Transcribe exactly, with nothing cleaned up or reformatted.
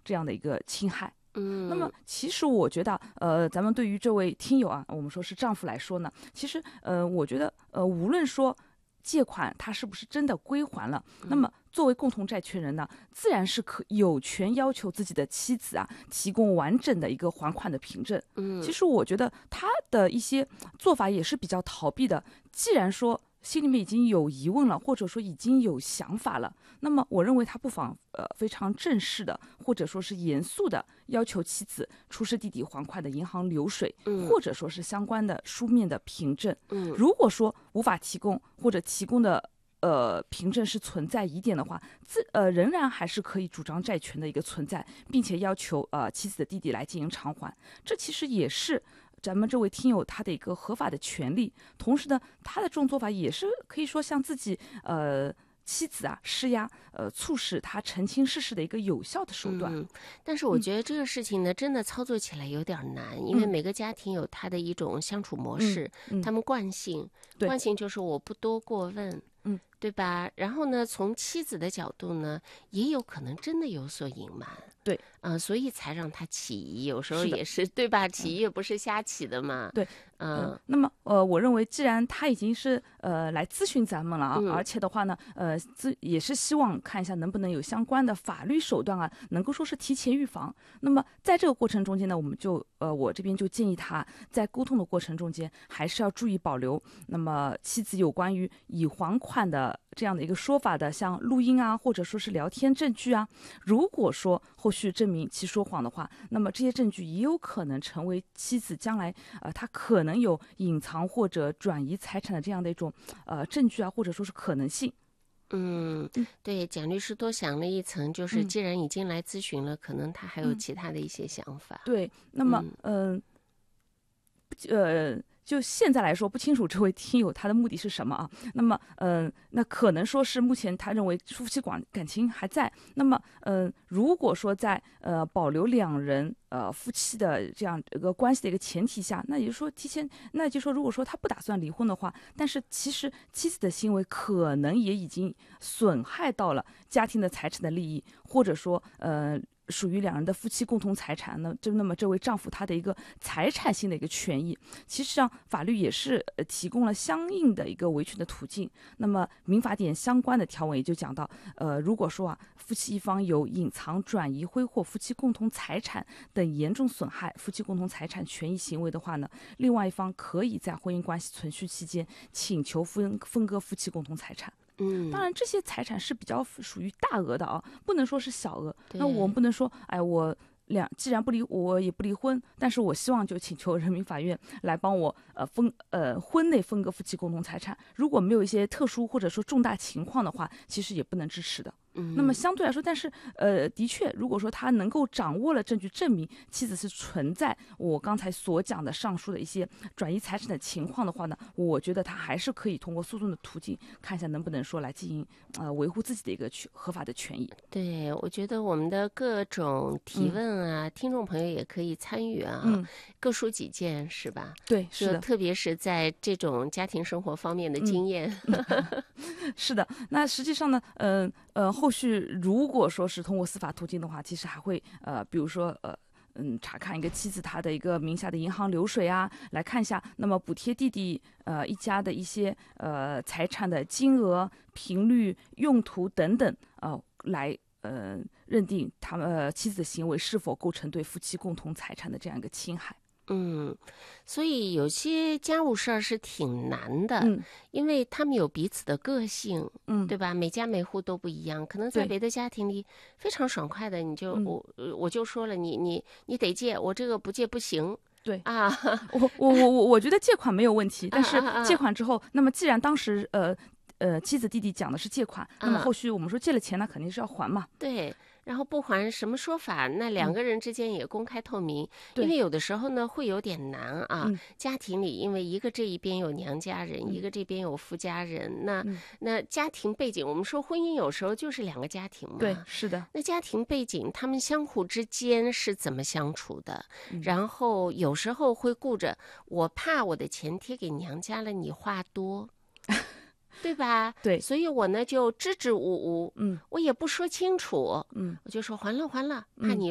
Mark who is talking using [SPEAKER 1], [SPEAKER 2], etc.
[SPEAKER 1] 这样的一个侵害。
[SPEAKER 2] 嗯，
[SPEAKER 1] 那么其实我觉得，呃，咱们对于这位听友啊，我们说是丈夫来说呢，其实，呃，我觉得，呃，无论说借款他是不是真的归还了，那么作为共同债权人呢，自然是可有权要求自己的妻子啊提供完整的一个还款的凭证。
[SPEAKER 2] 嗯，
[SPEAKER 1] 其实我觉得他的一些做法也是比较逃避的。既然说心里面已经有疑问了，或者说已经有想法了，那么我认为他不妨呃非常正式的，或者说是严肃的要求妻子出示弟弟还款的银行流水，
[SPEAKER 2] 嗯
[SPEAKER 1] 或者说是相关的书面的凭证。
[SPEAKER 2] 嗯
[SPEAKER 1] 如果说无法提供，或者提供的呃凭证是存在疑点的话，自呃仍然还是可以主张债权的一个存在，并且要求呃妻子的弟弟来进行偿还。这其实也是咱们这位听友他的一个合法的权利。同时呢，他的这种做法也是可以说向自己呃妻子啊施压，呃促使他澄清事实的一个有效的手段。
[SPEAKER 2] 嗯，但是我觉得这个事情呢，真的操作起来有点难，因为每个家庭有他的一种相处模式，
[SPEAKER 1] 嗯嗯
[SPEAKER 2] 他们惯性，
[SPEAKER 1] 对
[SPEAKER 2] 惯性就是我不多过问，
[SPEAKER 1] 嗯，
[SPEAKER 2] 对吧？然后呢，从妻子的角度呢，也有可能真的有所隐瞒，
[SPEAKER 1] 对，
[SPEAKER 2] 啊、所以才让他起疑，有时候
[SPEAKER 1] 是的
[SPEAKER 2] 也是对吧？起疑也不是瞎起的嘛，
[SPEAKER 1] 对，
[SPEAKER 2] 嗯、
[SPEAKER 1] 呃那么呃，我认为既然他已经是呃来咨询咱们了啊，
[SPEAKER 2] 嗯
[SPEAKER 1] 而且的话呢，呃，咨也是希望看一下能不能有相关的法律手段啊，能够说是提前预防。那么在这个过程中间呢，我们就呃，我这边就建议他在沟通的过程中间，还是要注意保留那么妻子有关于已还款的这样的一个说法的，像录音啊，或者说是聊天证据啊。如果说后续证明其说谎的话，那么这些证据也有可能成为妻子将来呃他可能有隐藏或者转移财产的这样的一种呃证据啊，或者说是可能性。
[SPEAKER 2] 嗯，对，蒋律师多想了一层，就是
[SPEAKER 1] 嗯
[SPEAKER 2] 既然已经来咨询了，可能他还有
[SPEAKER 1] 嗯
[SPEAKER 2] 其他的一些想法。
[SPEAKER 1] 对，那么嗯呃呃。就现在来说，不清楚这位听友他的目的是什么啊？那么，嗯、呃，那可能说是目前他认为夫妻感感情还在。那么，嗯、呃，如果说在呃保留两人呃夫妻的这样一个关系的一个前提下，那也就是说提前，那也就是说，如果说他不打算离婚的话，但是其实妻子的行为可能也已经损害到了家庭的财产的利益，或者说呃。属于两人的夫妻共同财产呢，就那么这位丈夫他的一个财产性的一个权益，其实上法律也是呃提供了相应的一个维权的途径。那么民法典相关的条文也就讲到，呃，如果说啊夫妻一方有隐藏、转移、挥霍夫妻共同财产等严重损害夫妻共同财产权益行为的话呢，另外一方可以在婚姻关系存续期间请求分分割夫妻共同财产。
[SPEAKER 2] 嗯，
[SPEAKER 1] 当然这些财产是比较属于大额的啊，不能说是小额。
[SPEAKER 2] 对
[SPEAKER 1] 那我们不能说，哎，我两既然不离，我也不离婚，但是我希望就请求人民法院来帮我呃分呃婚内分割夫妻共同财产。如果没有一些特殊或者说重大情况的话，其实也不能支持的。
[SPEAKER 2] 嗯，
[SPEAKER 1] 那么相对来说，但是呃，的确，如果说他能够掌握了证据，证明妻子是存在我刚才所讲的上述的一些转移财产的情况的话呢，我觉得他还是可以通过诉讼的途径，看一下能不能说来进行呃维护自己的一个权合法的权益。
[SPEAKER 2] 对，我觉得我们的各种提问啊，听众朋友也可以参与啊，
[SPEAKER 1] 嗯，
[SPEAKER 2] 各抒己见，是吧？
[SPEAKER 1] 对，是的，
[SPEAKER 2] 就特别是在这种家庭生活方面的经验。
[SPEAKER 1] 是的。那实际上呢，呃呃，后续如果说是通过司法途径的话，其实还会呃，比如说呃。嗯，查看一个妻子她的一个名下的银行流水啊，来看一下，那么补贴弟弟呃一家的一些呃财产的金额、频率、用途等等，呃，来呃认定他们、呃、妻子的行为是否构成对夫妻共同财产的这样一个侵害。
[SPEAKER 2] 嗯，所以有些家务事儿是挺难的，
[SPEAKER 1] 嗯，
[SPEAKER 2] 因为他们有彼此的个性，
[SPEAKER 1] 嗯，
[SPEAKER 2] 对吧？每家每户都不一样，可能在
[SPEAKER 1] 对
[SPEAKER 2] 别的家庭里非常爽快的，你就、
[SPEAKER 1] 嗯
[SPEAKER 2] 我我就说了，你你你得借，我这个不借不行。
[SPEAKER 1] 对
[SPEAKER 2] 啊，
[SPEAKER 1] 我我我我我觉得借款没有问题，但是
[SPEAKER 2] 啊啊啊
[SPEAKER 1] 借款之后，那么既然当时呃呃妻子弟弟讲的是借款，那么
[SPEAKER 2] 啊
[SPEAKER 1] 后续我们说借了钱，那肯定是要还嘛。
[SPEAKER 2] 对。然后不还什么说法？那两个人之间也公开透明，
[SPEAKER 1] 对
[SPEAKER 2] 因为有的时候呢会有点难啊。
[SPEAKER 1] 嗯
[SPEAKER 2] 家庭里因为一个这一边有娘家人，
[SPEAKER 1] 嗯
[SPEAKER 2] 一个这边有夫家人，那、
[SPEAKER 1] 嗯
[SPEAKER 2] 那家庭背景，我们说婚姻有时候就是两个家庭嘛。
[SPEAKER 1] 对，是的，
[SPEAKER 2] 那家庭背景，他们相互之间是怎么相处的？
[SPEAKER 1] 嗯
[SPEAKER 2] 然后有时候会顾着，我怕我的钱贴给娘家了，你话多。对吧？
[SPEAKER 1] 对
[SPEAKER 2] 所以我呢就支支吾吾，
[SPEAKER 1] 嗯
[SPEAKER 2] 我也不说清楚，
[SPEAKER 1] 嗯
[SPEAKER 2] 我就说还了还了，
[SPEAKER 1] 嗯
[SPEAKER 2] 怕你